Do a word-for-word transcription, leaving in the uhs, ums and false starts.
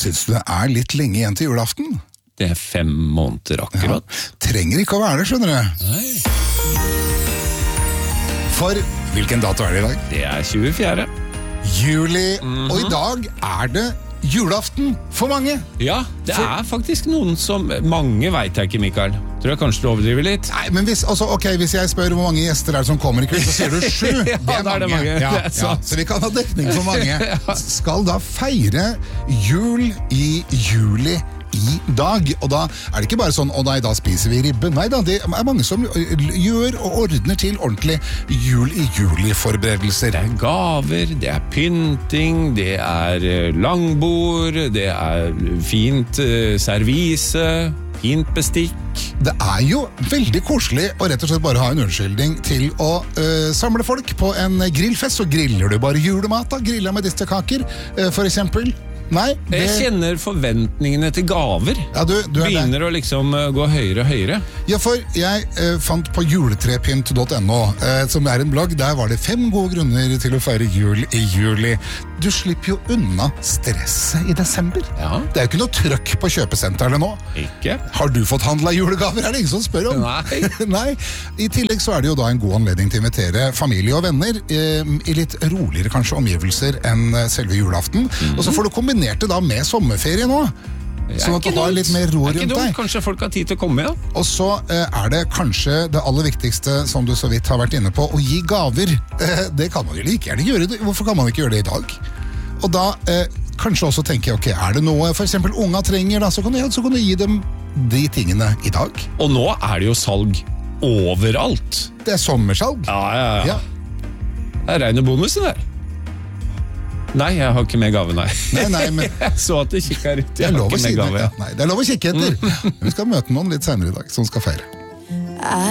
Synes du det er litt lenge igjen til julaften? Det er fem måneder akkurat. Ja, trenger ikke å være det, skjønner du. Nei. For hvilken dato er det i dag? Det er tjuefjerde. Juli, mm-hmm. Og i dag er det julaften for mange. Ja, det for... er faktisk noen som... Mange vet jeg ikke, Mikael. Tror jeg kanskje du overdriver litt. Nei, men hvis, altså, ok, hvis jeg spør hvor mange gjester er det som kommer i kveld, så sier du sju. Ja, det er, da er det mange. Ja, det er ja, så vi kan ha dekning for mange. Ja. Skal da feire jul i juli i dag, og da er det ikke bare sånn, og nei, da spiser vi ribbe. Nei da, det er mange som gjør og ordner til ordentlig jul i juli-forberedelser. Det er gaver, det er pynting, det er langbord, det er fint uh, servise, fint bestikk. Det er jo veldig koselig å rett og slett bare ha en unnskyldning til å uh, samle folk på en grillfest, så griller du bare julemat da, griller med medisterkaker, uh, for eksempel. Nei, det... Jeg kjenner forventningene til gaver. Ja, du, du Begynner det. Å liksom uh, gå høyere og høyere. Ja, for jeg uh, fant på juletrepynt punktum no, uh, som er en blogg, der var det fem gode grunner til å feire jul i juli. Du slipper jo unna stresset i desember. Ja. Det er jo ikke noe trøkk på kjøpesentrene nå. Ikke. Har du fått handlet julegaver? Er det ingen som spør om? Nei. Nei. I tillegg så er det jo da en god anledning til å invitere familie og venner uh, i litt roligere kanskje omgivelser enn selve julaften. Mm. Og så får du kombinere det da med sommerferie nå, sånn at du har litt mer ro rundt deg. Kanskje folk har tid til å komme, ja. Og så eh, er det kanskje det aller viktigste, som du så vidt har vært inne på, å gi gaver. Eh, det kan man jo like gjerne gjøre. Hvorfor kan man ikke gjøre det i dag? Og da eh, kanskje også tenke, ok, er det noe for eksempel unga trenger, da, så kan, du, så kan du gi dem de tingene i dag. Og nå er det jo salg overalt. Det er sommersalg. Ja, ja, ja. ja. Det er reine bonusen der. Nei, jeg har ikke med gave, nei. Nei, nei, men... Jeg så at du kikket ut. Jeg har ikke med kikke, gave. Ja. Nei, det er lov å kikke etter. Vi skal møte noen litt senere i dag, som skal feire.